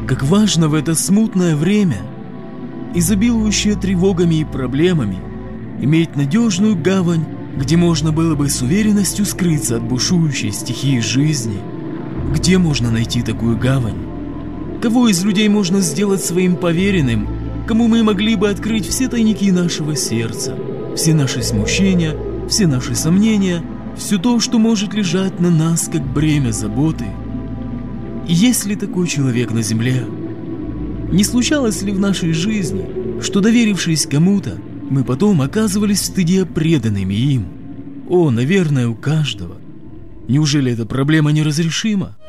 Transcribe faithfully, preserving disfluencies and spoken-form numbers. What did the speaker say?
Как важно в это смутное время, изобилующее тревогами и проблемами, иметь надежную гавань, где можно было бы с уверенностью скрыться от бушующей стихии жизни. Где можно найти такую гавань? Кого из людей можно сделать своим поверенным, кому мы могли бы открыть все тайники нашего сердца, все наши смущения, все наши сомнения, все то, что может лежать на нас, как бремя заботы? И есть ли такой человек на земле? Не случалось ли в нашей жизни, что, доверившись кому-то, мы потом оказывались в стыде преданными им? О, наверное, у каждого. Неужели эта проблема неразрешима?